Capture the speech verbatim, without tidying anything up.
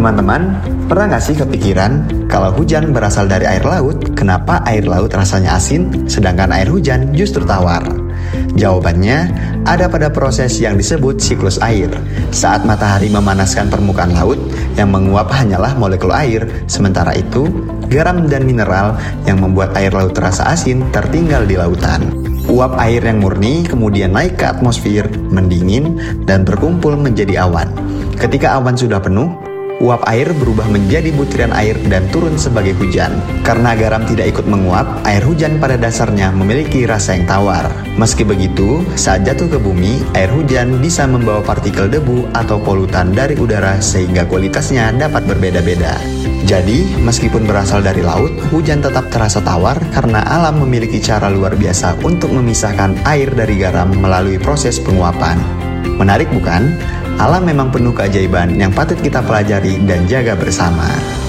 Teman-teman, pernah nggak sih kepikiran kalau hujan berasal dari air laut, kenapa air laut rasanya asin, sedangkan air hujan justru tawar? Jawabannya ada pada proses yang disebut siklus air. Saat matahari memanaskan permukaan laut, yang menguap hanyalah molekul air, sementara itu garam dan mineral yang membuat air laut terasa asin tertinggal di lautan. Uap air yang murni kemudian naik ke atmosfer, mendingin, dan berkumpul menjadi awan. Ketika awan sudah penuh, uap air berubah menjadi butiran air dan turun sebagai hujan. Karena garam tidak ikut menguap, air hujan pada dasarnya memiliki rasa yang tawar. Meski begitu, saat jatuh ke bumi, air hujan bisa membawa partikel debu atau polutan dari udara sehingga kualitasnya dapat berbeda-beda. Jadi, meskipun berasal dari laut, hujan tetap terasa tawar karena alam memiliki cara luar biasa untuk memisahkan air dari garam melalui proses penguapan. Menarik bukan? Alam memang penuh keajaiban yang patut kita pelajari dan jaga bersama.